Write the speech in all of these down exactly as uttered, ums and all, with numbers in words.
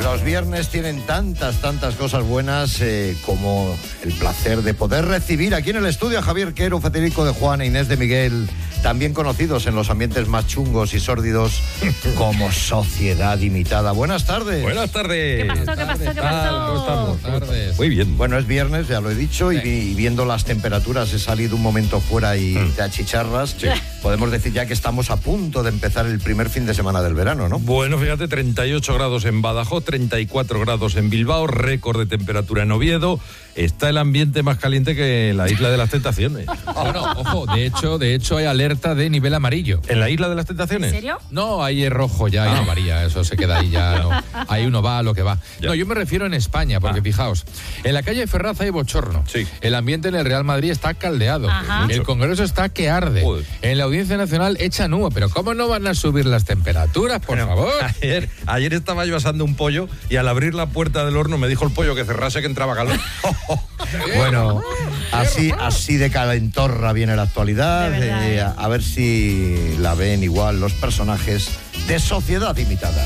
Los viernes tienen tantas, tantas cosas buenas eh, como el placer de poder recibir aquí en el estudio a Javier Quero, Federico de Juan e Inés de Miguel, también conocidos en los ambientes más chungos y sórdidos como Sociedad Imitada. Buenas tardes. Buenas tardes. ¿Qué pasó? ¿Qué pasó? ¿Qué pasó? ¿Cómo estamos? Buenas tardes. Muy bien. Bueno, es viernes, ya lo he dicho, sí. y, y viendo las temperaturas, he salido un momento fuera y mm. te achicharras. Sí. Podemos decir ya que estamos a punto de empezar el primer fin de semana del verano, ¿no? Bueno, fíjate, treinta y ocho grados en Badajoz, treinta y cuatro grados en Bilbao, récord de temperatura en Oviedo. Está el ambiente más caliente que la Isla de las Tentaciones. Bueno, ojo, de hecho, de hecho hay alerta de nivel amarillo. ¿En la Isla de las Tentaciones? ¿En serio? No, ahí es rojo ya, ah. y amarilla, eso se queda ahí ya. No. Ahí uno va a lo que va. Ya. No, yo me refiero en España, porque ah. fijaos, en la calle Ferraz hay bochorno. Sí. El ambiente en el Real Madrid está caldeado. Ajá. El Congreso está que arde. Uy. En la Audiencia Nacional echan humo. Pero ¿cómo no van a subir las temperaturas, por bueno, favor? Ayer, ayer estaba yo asando un pollo y al abrir la puerta del horno me dijo el pollo que cerrase, que entraba calor. Bueno, así, así de calentorra viene la actualidad. De eh, a, a ver si la ven igual los personajes de Sociedad Imitada.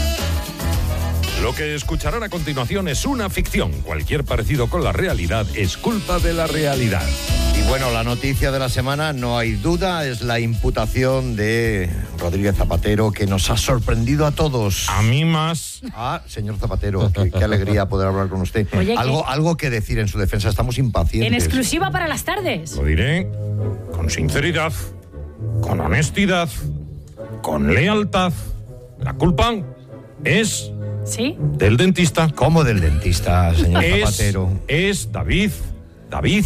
Lo que escucharán a continuación es una ficción. Cualquier parecido con la realidad es culpa de la realidad. Y bueno, la noticia de la semana, no hay duda, es la imputación de Rodríguez Zapatero, que nos ha sorprendido a todos. A mí más. Ah, señor Zapatero, qué, qué alegría poder hablar con usted. Oye, algo, algo que decir en su defensa, estamos impacientes. En exclusiva para las tardes. Lo diré con sinceridad, con honestidad, con lealtad. La culpa es... ¿Sí? Del dentista. ¿Cómo del dentista, señor es, Zapatero? Es David, David,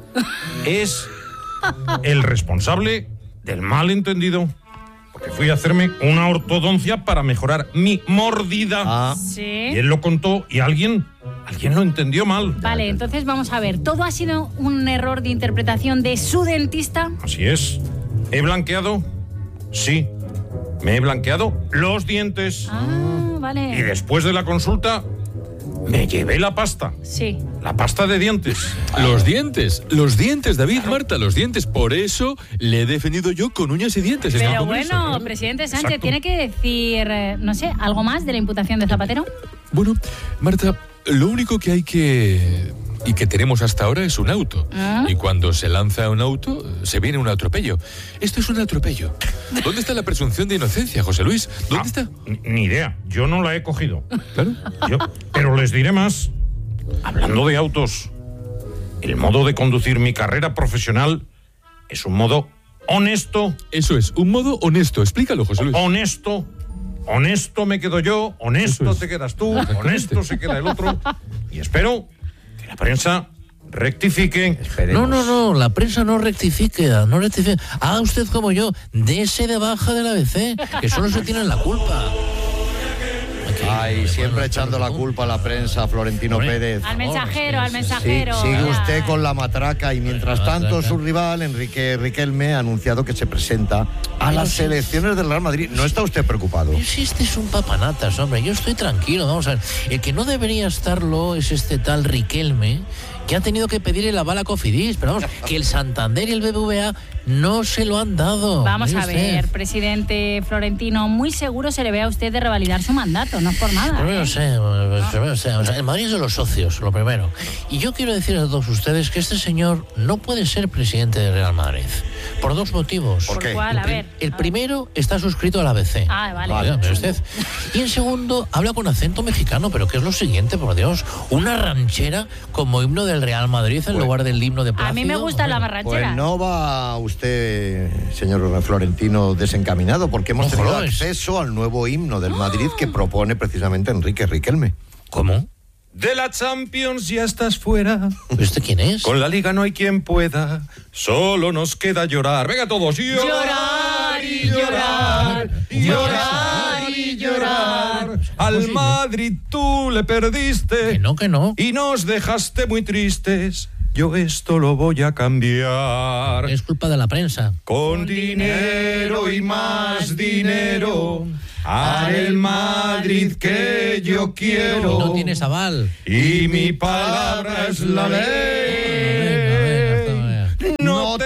es el responsable del malentendido. Porque fui a hacerme una ortodoncia para mejorar mi mordida. Ah. Sí. Y él lo contó y alguien, alguien lo entendió mal. Vale, entonces vamos a ver. ¿Todo ha sido un error de interpretación de su dentista? Así es. ¿He blanqueado? Sí. Me he blanqueado los dientes. Ah, vale. Y después de la consulta, me llevé la pasta. Sí. La pasta de dientes. Los dientes, los dientes, David, Marta, los dientes. Por eso le he defendido yo con uñas y dientes. Pero bueno, presidente Sánchez, exacto. ¿Tiene que decir, no sé, algo más de la imputación de Zapatero? Bueno, Marta, lo único que hay que... y que tenemos hasta ahora es un auto. ¿Ah? Y cuando se lanza un auto, se viene un atropello. Esto es un atropello. ¿Dónde está la presunción de inocencia, José Luis? ¿Dónde ah, está? Ni, ni idea. Yo no la he cogido. Claro. Yo, pero les diré más. Hablando de autos, el modo de conducir mi carrera profesional es un modo honesto. Eso es, un modo honesto. Explícalo, José Luis. Honesto. Honesto me quedo yo, honesto te quedas tú, honesto se queda el otro. Y espero... la prensa rectifique. No, no, no, la prensa no rectifique, no rectifique. Haga usted como yo, dése de baja del A B C, que solo se tienen la culpa. Ay, siempre echando la culpa a la prensa, Florentino Pérez. Al mensajero, al mensajero. Sí, sigue usted con la matraca y mientras tanto su rival, Enrique Riquelme, ha anunciado que se presenta a las selecciones del Real Madrid. ¿No está usted preocupado? Si este es un papanatas, hombre, yo estoy tranquilo, vamos a ver. El que no debería estarlo es este tal Riquelme, que ha tenido que pedir el aval a Cofidis, pero vamos, que el Santander y el B B V A no se lo han dado. Vamos a ver, presidente Florentino, muy seguro se le ve a usted de revalidar su mandato, no es por nada. Primero, ¿eh? sé, primero sé, o sea, el Madrid es de los socios, lo primero. Y yo quiero decir a todos ustedes que este señor no puede ser presidente del Real Madrid, por dos motivos. ¿Por qué? ¿Cuál? A ver. El primero, está suscrito al A B C. Ah, vale. Vale, pero usted. Y en segundo, habla con acento mexicano, pero ¿qué es lo siguiente, por Dios? Una ranchera como himno del Real Madrid en pues, lugar del himno de Plácido. A mí me gusta la ranchera. Pues no va usted, señor Florentino, desencaminado, porque hemos Ojo, tenido acceso al nuevo himno del Madrid que propone precisamente Enrique Riquelme. ¿Cómo? De la Champions ya estás fuera. ¿Este quién es? Con la Liga no hay quien pueda. Solo nos queda llorar. Venga todos. Llorar y llorar. Llorar y llorar. Al Madrid tú le perdiste. Que no, que no. Y nos dejaste muy tristes. Yo esto lo voy a cambiar. Es culpa de la prensa. Con dinero y más dinero. Haré el Madrid que yo quiero. No tienes aval. Y mi palabra es la ley.